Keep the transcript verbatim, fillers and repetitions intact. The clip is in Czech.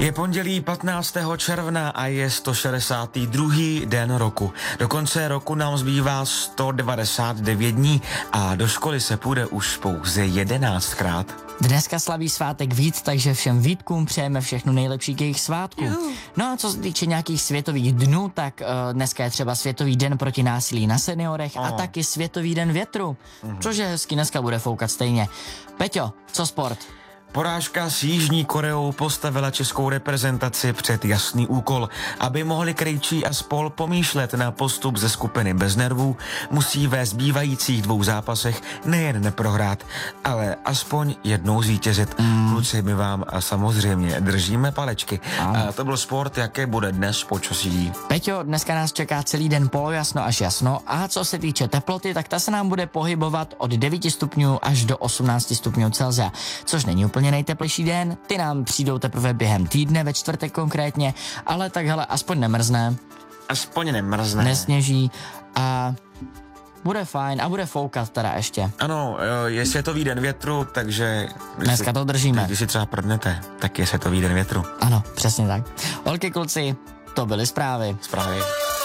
Je pondělí patnáctého června a je sto šedesátý druhý den roku. Do konce roku nám zbývá sto devadesát devět dní a do školy se půjde už pouze jedenáctkrát. Dneska slaví svátek Vít, takže všem Vítkům přejeme všechno nejlepší k jejich svátku. No a co se týče nějakých světových dnů, tak uh, dneska je třeba Světový den proti násilí na seniorech oh. a taky Světový den větru, mm. což je hezky, dneska bude foukat stejně. Peťo, co sport? Porážka s Jižní Koreou postavila českou reprezentaci před jasný úkol. Aby mohli Krejčí a spol pomýšlet na postup ze skupiny bez nervů, musí ve zbývajících dvou zápasech nejen neprohrát, ale aspoň jednou zvítězit. Mm. Kluci, my vám a samozřejmě držíme palečky. A to byl sport, jaké bude dnes počasí. Peťo, dneska nás čeká celý den polojasno až jasno a co se týče teploty, tak ta se nám bude pohybovat od devíti stupňů až do osmnácti stupňů Celsia, což není úplně nejteplejší den, ty nám přijdou teprve během týdne, ve čtvrtek konkrétně, ale tak hele, aspoň nemrzne. Aspoň nemrzne. Nesněží a bude fajn a bude foukat teda ještě. Ano, je Světový den větru, takže... Dneska si, to držíme. Když si třeba prdnete, tak je Světový den větru. Ano, přesně tak. Holky, kluci, to byly zprávy. Zprávy.